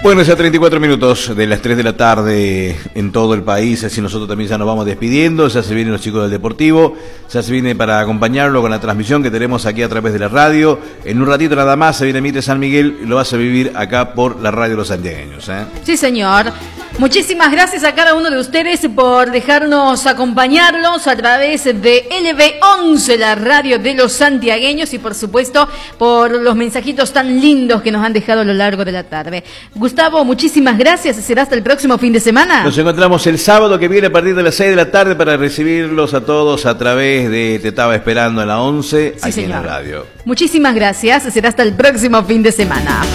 Bueno, ya 34 minutos de las 3 de la tarde en todo el país, así nosotros también ya nos vamos despidiendo, ya se vienen los chicos del Deportivo, ya se viene para acompañarlo con la transmisión que tenemos aquí a través de la radio. En un ratito nada más se viene Mitre San Miguel y lo vas a vivir acá por la radio Los Santiagueños, ¿eh? Sí, señor. Muchísimas gracias a cada uno de ustedes por dejarnos acompañarlos a través de LB11, la radio de los santiagueños, y por supuesto por los mensajitos tan lindos que nos han dejado a lo largo de la tarde. Gustavo, muchísimas gracias. ¿Será hasta el próximo fin de semana? Nos encontramos el sábado que viene a partir de las 6 de la tarde para recibirlos a todos a través de Te Estaba Esperando en la 11, sí, aquí señor, en la radio. Muchísimas gracias. Será hasta el próximo fin de semana.